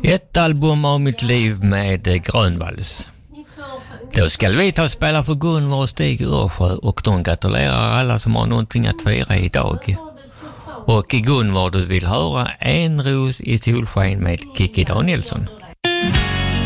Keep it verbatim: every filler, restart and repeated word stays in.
Ett album av mitt liv med Grönvalls. Då ska vi ta och spela för Gunvor och Stig Örsjö och de gratulerar alla som har någonting att fira idag. Och Gunvor, du vill höra En ros i solsken med Kikki Danielsson.